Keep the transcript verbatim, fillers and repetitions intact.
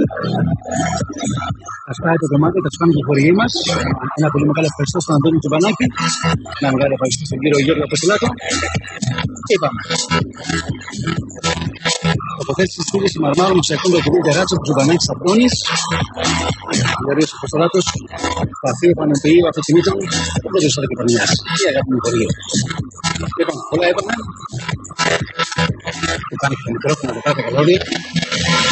Αυτά είναι το κομμάτι, θα του κάνουμε τη χορηγή μας. Ένα πολύ μεγάλο ευχαριστώ στον Αντώνη Τσουμπανάκη. Ένα μεγάλο ευχαριστώ στον κύριο Γιώργο Πεσιλάτο. Και πάμε. Τοποθέτηση της φίλης του Μαρμάρου με ψαχτούν το κουβί Τεράτσο, του Τσουμπανάκης Αντώνης. Γεωργίος Αποστολάτος, Παθείο Πανεπιστημίου Αυτοκινήτων, ο πρώτος θα επικοινωνιάσει. Η αγάπη μου χορηγή. Λοιπόν, πολλά είπαμε. Υπάρχει το μικρόφωνο από κάθε καλώδια.